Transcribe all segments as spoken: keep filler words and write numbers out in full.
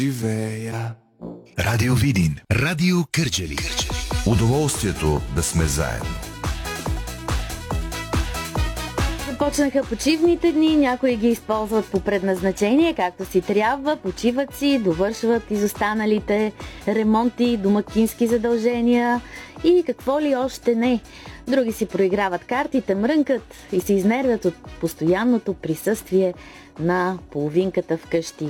живея. Радио Видин, Радио Кърджали. Удоволствието да сме заедно. Започнаха почивните дни, някои ги използват по предназначение, както си трябва, почиват си, довършват изостаналите ремонти, домакински задължения и какво ли още не. Други си проиграват картите, мрънкат и се изнервят от постоянното присъствие на половинката вкъщи.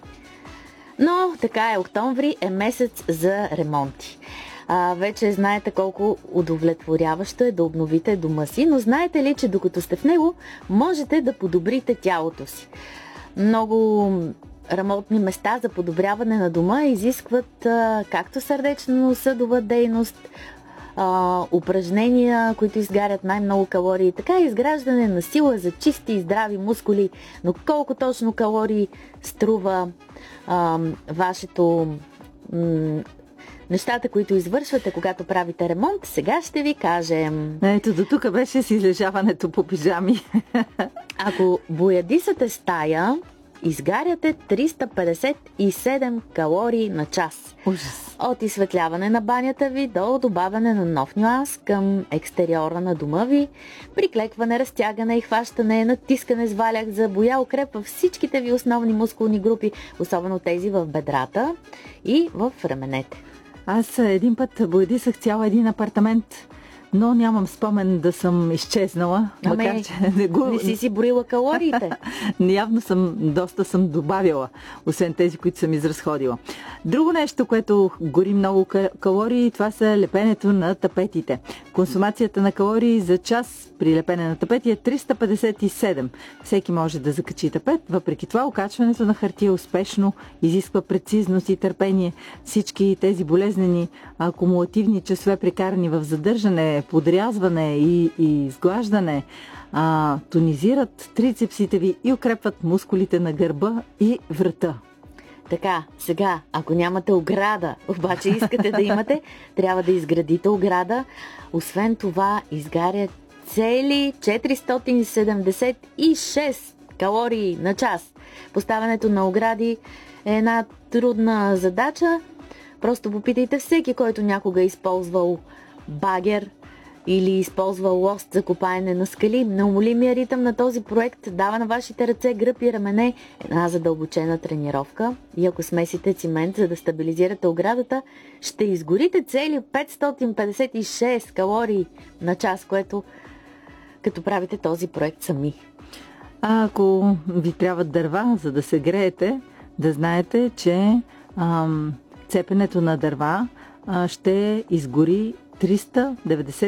Но така е, октомври е месец за ремонти. А, вече знаете колко удовлетворяващо е да обновите дома си, но знаете ли, че докато сте в него, можете да подобрите тялото си. Много ремонтни места за подобряване на дома изискват а, както сърдечно-съдова дейност, а, упражнения, които изгарят най-много калории, така и изграждане на сила за чисти и здрави мускули. Но колко точно калории струва а, вашето... М- нещата, които извършвате, когато правите ремонт, сега ще ви кажем. Ето, до тук беше с излежаването по пижами. Ако боядисате стая, изгаряте триста петдесет и седем калории на час. Ужас. От изсветляване на банята ви до добавяне на нов нюанс към екстериора на дома ви, приклекване, разтягане и хващане, натискане с валяк за боя укрепва всичките ви основни мускулни групи, особено тези в бедрата и в раменете. Аз един път боядисах цял един апартамент, но нямам спомен да съм изчезнала. Ами, макар, че не, го... не си си броила калориите. Явно съм, доста съм добавила, освен тези, които съм изразходила. Друго нещо, което гори много калории, това са лепенето на тапетите. Консумацията на калории за час при лепене на тапети е триста петдесет и седем. Всеки може да закачи тапет. Въпреки това, окачването на хартия успешно изисква прецизност и търпение. Всички тези болезнени акумулативни часове, прекарани в задържане, подрязване и, и изглаждане, а, тонизират трицепсите ви и укрепват мускулите на гърба и врата. Така, сега, ако нямате ограда, обаче искате да имате, трябва да изградите ограда. Освен това, изгаря цели четиристотин седемдесет и шест калории на час. Поставянето на огради е една трудна задача. Просто попитайте всеки, който някога е използвал багер или използва лост за копаене на скали. Неумолимия ритъм на този проект дава на вашите ръце, гръб и рамене една задълбочена тренировка. И ако смесите цимент, за да стабилизирате оградата, ще изгорите цели петстотин петдесет и шест калории на час, което като правите този проект сами. А ако ви трябват дърва, за да се греете, да знаете, че ам, цепенето на дърва а, ще изгори триста деветдесет